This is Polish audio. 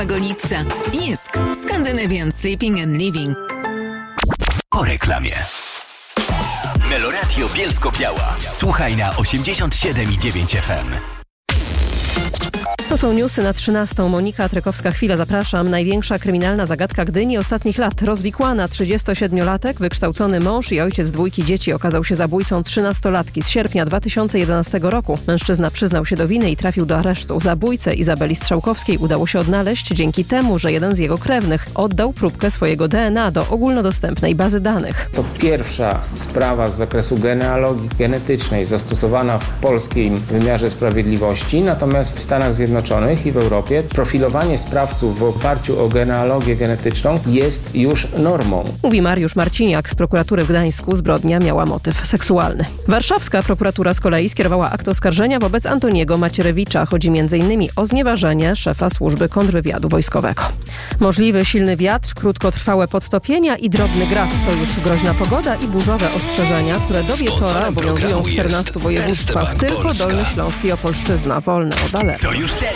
lipca. ISK. Scandinavian Sleeping and Living. Po reklamie. Meloradio Bielsko-Biała. Słuchaj na 87,9 FM. To są newsy na 13. Monika Trykowska-Chwila, zapraszam. Największa kryminalna zagadka Gdyni ostatnich lat. Rozwikłana 37-latek, wykształcony mąż i ojciec dwójki dzieci okazał się zabójcą 13-latki z sierpnia 2011 roku. Mężczyzna przyznał się do winy i trafił do aresztu. Zabójcę Izabeli Strzałkowskiej udało się odnaleźć dzięki temu, że jeden z jego krewnych oddał próbkę swojego DNA do ogólnodostępnej bazy danych. To pierwsza sprawa z zakresu genealogii genetycznej zastosowana w polskim wymiarze sprawiedliwości, natomiast w Stanach Zjednoczonych i w Europie profilowanie sprawców w oparciu o genealogię genetyczną jest już normą. Mówi Mariusz Marciniak z prokuratury w Gdańsku. Zbrodnia miała motyw seksualny. Warszawska prokuratura z kolei skierowała akt oskarżenia wobec Antoniego Macierewicza. Chodzi m.in. o znieważenie szefa służby kontrwywiadu wojskowego. Możliwy silny wiatr, krótkotrwałe podtopienia i drobny grad. To już groźna pogoda i burzowe ostrzeżenia, które do wieczora obowiązują w 14 województwach. Tylko Dolny Śląsk i Opolszczyzna wolne od alertu.